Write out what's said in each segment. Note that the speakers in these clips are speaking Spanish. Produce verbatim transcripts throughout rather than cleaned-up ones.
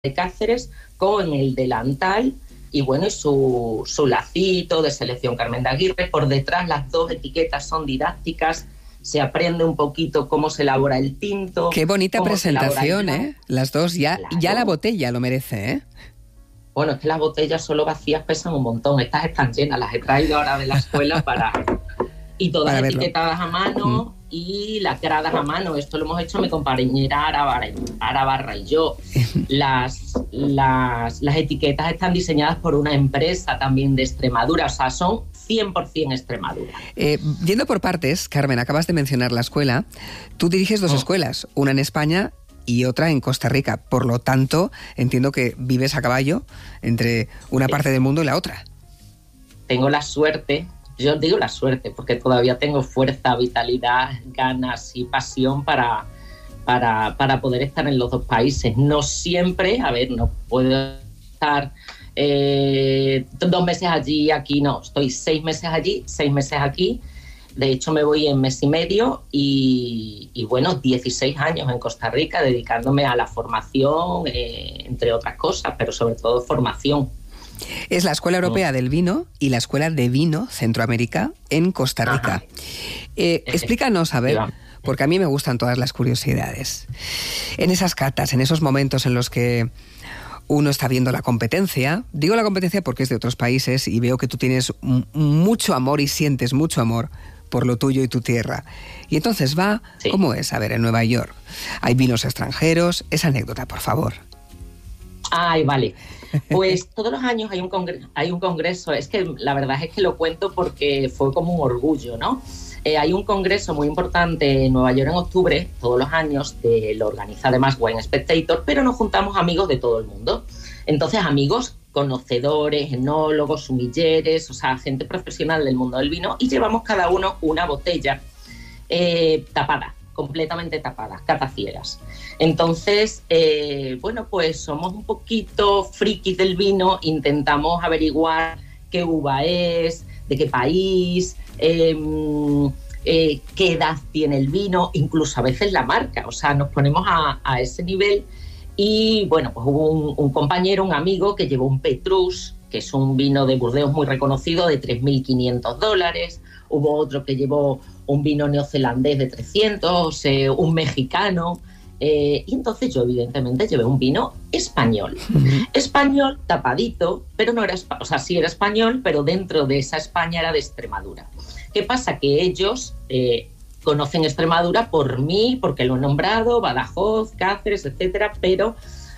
de Cáceres con el delantal y bueno, y su, su lacito de selección Carmen de Aguirre. Por detrás las dos etiquetas son didácticas, se aprende un poquito cómo se elabora el tinto. Qué bonita presentación, ¿eh? Las dos, ya, claro. Ya la botella lo merece, ¿eh? Bueno, es que las botellas solo vacías pesan un montón, estas están llenas, las he traído ahora de la escuela para... Y todas para etiquetadas verlo. a mano mm. y lacradas a mano. Esto lo hemos hecho mi compañera Ara Barra y yo. Las, las, las etiquetas están diseñadas por una empresa también de Extremadura, o sea, son cien por ciento Extremadura. Eh, yendo por partes, Carmen, acabas de mencionar la escuela. Tú diriges dos oh. escuelas, una en España y otra en Costa Rica. Por lo tanto, entiendo que vives a caballo entre una sí. parte del mundo y la otra. Tengo la suerte... Yo digo la suerte, porque todavía tengo fuerza, vitalidad, ganas y pasión para, para, para poder estar en los dos países. No siempre, a ver, no puedo estar eh, dos meses allí, aquí, no. Estoy seis meses allí, seis meses aquí. De hecho, me voy en mes y medio y, y bueno, dieciséis años en Costa Rica dedicándome a la formación, eh, entre otras cosas, pero sobre todo formación. Es la Escuela Europea del Vino y la Escuela de Vino Centroamérica en Costa Rica. Eh, explícanos, a ver, porque a mí me gustan todas las curiosidades. En esas catas, en esos momentos en los que uno está viendo la competencia, digo la competencia porque es de otros países y veo que tú tienes m- mucho amor y sientes mucho amor por lo tuyo y tu tierra. Y entonces va, sí. ¿cómo es? A ver, en Nueva York, ¿hay vinos extranjeros? Esa anécdota, por favor. Ay, vale. Pues todos los años hay un, congreso, hay un congreso, es que la verdad es que lo cuento porque fue como un orgullo, ¿no? Eh, hay un congreso muy importante en Nueva York en octubre, todos los años, de, lo organiza además Wine Spectator, pero nos juntamos amigos de todo el mundo. Entonces, amigos conocedores, enólogos, sumilleres, o sea, gente profesional del mundo del vino, y llevamos cada uno una botella eh, tapada, completamente tapadas, cataciegas. Entonces, eh, bueno, pues somos un poquito frikis del vino, intentamos averiguar qué uva es, de qué país, eh, eh, qué edad tiene el vino, incluso a veces la marca, o sea, nos ponemos a, a ese nivel. Y bueno, pues hubo un, un compañero, un amigo que llevó un Petrus, que es un vino de Burdeos muy reconocido, de tres mil quinientos dólares. Hubo otro que llevó un vino neozelandés de trescientos, eh, un mexicano. Eh, y entonces yo, evidentemente, llevé un vino español. Uh-huh. Español, tapadito, pero no era... O sea, sí era español, pero dentro de esa España era de Extremadura. ¿Qué pasa? Que ellos eh, conocen Extremadura por mí, porque lo he nombrado, Badajoz, Cáceres, etcétera, pero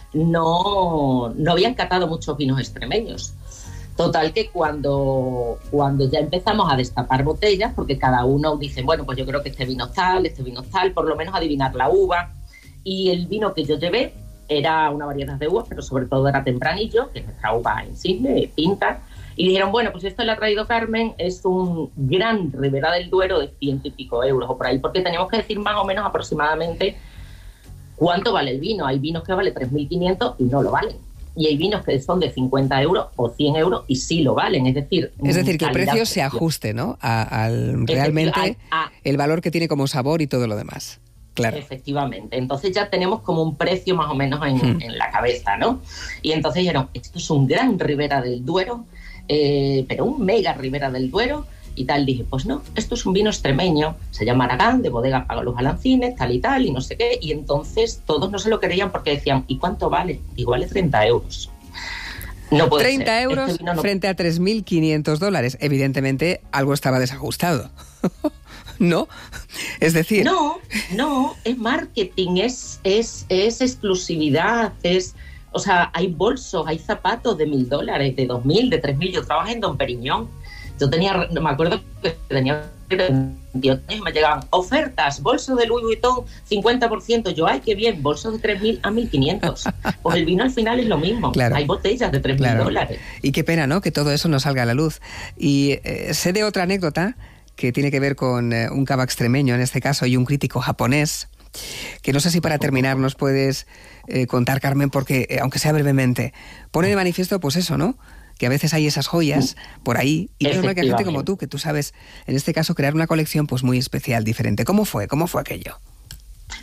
no, no habían catado muchos vinos extremeños. Total que cuando, cuando ya empezamos a destapar botellas, porque cada uno dice, bueno, pues yo creo que este vino tal, este vino tal, por lo menos adivinar la uva. Y el vino que yo llevé era una variedad de uvas, pero sobre todo era Tempranillo, que es nuestra uva insigne, pinta. Y dijeron, bueno, pues esto le ha traído Carmen, es un gran Ribera del Duero de ciento y pico euros o por ahí, porque teníamos que decir más o menos aproximadamente cuánto vale el vino. Hay vinos que valen tres mil quinientos y no lo valen. Y hay vinos que son de cincuenta euros o cien euros y sí lo valen. Es decir, es decir que el precio se ajuste, ¿no? A, al realmente a, a, el valor que tiene como sabor y todo lo demás. Claro. Efectivamente. Entonces ya tenemos como un precio más o menos en, hmm. en la cabeza, ¿no? Y entonces dijeron, esto es un gran Ribera del Duero, eh, pero un mega Ribera del Duero y tal. Dije, pues no, esto es un vino extremeño, se llama Aragán, de bodega Pago los Balancines, tal y tal, y no sé qué. Y entonces todos no se lo creían porque decían, ¿y cuánto vale? Y vale treinta euros. No puede treinta ser. euros este no... frente a tres mil quinientos dólares. Evidentemente algo estaba desajustado. ¿No? Es decir... No, no, es marketing, es, es, es exclusividad, es... O sea, hay bolsos, hay zapatos de mil dólares, de dos mil, de tres mil. Yo trabajé en Dom Periñón. Yo tenía, me acuerdo que tenía veintiocho años y me llegaban ofertas, bolso de Louis Vuitton, cincuenta por ciento. Yo, ay, qué bien, bolsos de tres mil a mil quinientos. Pues el vino al final es lo mismo. Claro. Hay botellas de tres mil claro. dólares. Y qué pena, ¿no?, que todo eso no salga a la luz. Y eh, sé de otra anécdota que tiene que ver con eh, un cava extremeño, en este caso, y un crítico japonés, que no sé si para terminar nos puedes eh, contar, Carmen, porque, eh, aunque sea brevemente, pone de manifiesto, pues eso, ¿no?, que a veces hay esas joyas por ahí, y que hay gente como tú, que tú sabes, en este caso, crear una colección pues muy especial, diferente. ¿Cómo fue? ¿Cómo fue aquello?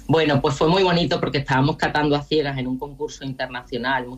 Bueno, pues fue muy bonito porque estábamos catando a ciegas en un concurso internacional